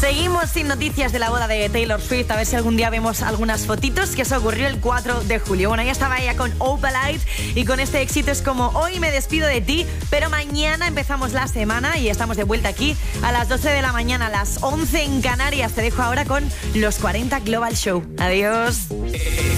Seguimos sin noticias de la boda de Taylor Swift. A ver si algún día vemos algunas fotitos, que eso ocurrió el 4 de julio. Bueno, ya estaba ella con Opalite y con este éxito es como: hoy me despido de ti, pero mañana empezamos la semana y estamos de vuelta aquí a las 12 de la mañana, a las 11 en Canarias. Te dejo ahora con los 40 Global Show. Adiós.